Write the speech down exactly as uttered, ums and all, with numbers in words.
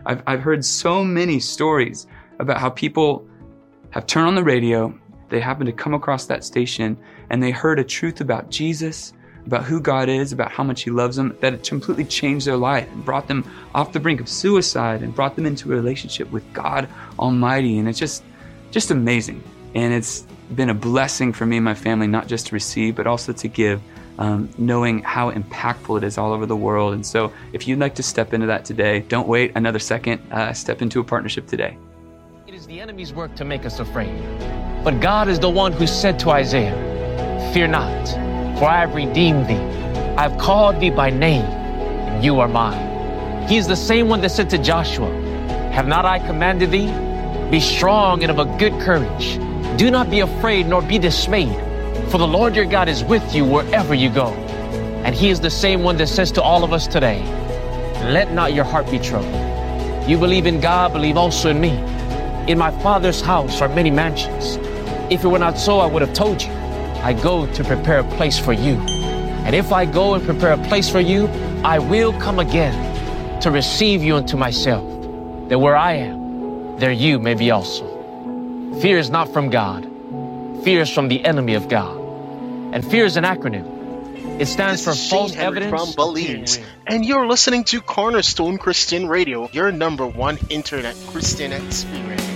I've, I've heard so many stories about how people have turned on the radio, they happen to come across that station, and they heard a truth about Jesus, about who God is, about how much he loves them, that it completely changed their life and brought them off the brink of suicide and brought them into a relationship with God Almighty. And it's just, just amazing. And it's been a blessing for me and my family, not just to receive, but also to give, um, knowing how impactful it is all over the world. And so if you'd like to step into that today, don't wait another second, uh, step into a partnership today. It is the enemy's work to make us afraid. But God is the one who said to Isaiah, "Fear not, for I have redeemed thee. I have called thee by name, and you are mine." He is the same one that said to Joshua, "Have not I commanded thee? Be strong and of a good courage. Do not be afraid nor be dismayed, for the Lord your God is with you wherever you go." And he is the same one that says to all of us today, "Let not your heart be troubled. You believe in God, believe also in me. In my Father's house are many mansions. If it were not so, I would have told you. I go to prepare a place for you. And if I go and prepare a place for you, I will come again to receive you unto myself, that where I am, there you may be also." Fear is not from God. Fear is from the enemy of God. And fear is an acronym. It stands for false evidence from Belize, and you're listening to Cornerstone Christian Radio, your number one internet Christian experience.